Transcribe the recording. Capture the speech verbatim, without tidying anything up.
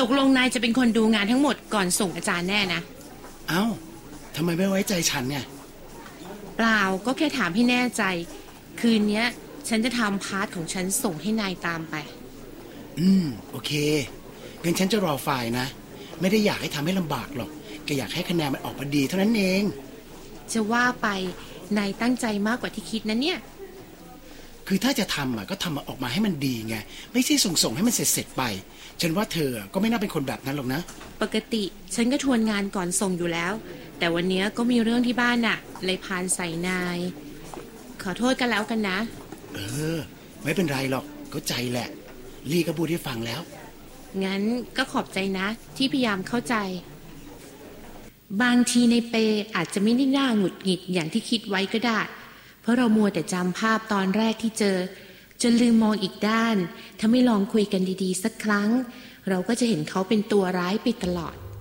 ตกลงนายจะเป็นคนดูงานทั้งหมดก่อนส่งอาจารย์แน่นะเอ้าทำไมไม่ไว้ใจฉันเนี่ยเปล่าก็แค่ถามให้แน่ใจคืนนี้ฉันจะทำพาร์ทของฉันส่งให้นายตามไปอืมโอเคงั้นฉันจะรอไฟล์นะไม่ได้อยากให้ทำให้ลำบากหรอกแค่อยากให้คะแนนมันออกมาดีเท่านั้นเองจะว่าไปนายตั้งใจมากกว่าที่คิดนะเนี่ยคือถ้าจะทำอ่ะก็ทำมาออกมาให้มันดีไงไม่ใช่ส่งส่งให้มันเสร็จเสร็จไปฉันว่าเธอก็ไม่น่าเป็นคนแบบนั้นหรอกนะปกติฉันก็ทวนงานก่อนส่งอยู่แล้วแต่วันนี้ก็มีเรื่องที่บ้านน่ะเลยพานใส่นายขอโทษกันแล้วกันนะเออไม่เป็นไรหรอกเข้าใจแหละลี่ก็พูดให้ฟังแล้วงั้นก็ขอบใจนะที่พยายามเข้าใจบางทีในเปอาจจะไม่ได้น่าหงุดหงิดอย่างที่คิดไว้ก็ได้เพราะเรามัวแต่จำภาพตอนแรกที่เจอจนลืมมองอีกด้านถ้าไม่ลองคุยกันดีๆสักครั้งเราก็จะเห็นเขาเป็นตัวร้ายไปตลอด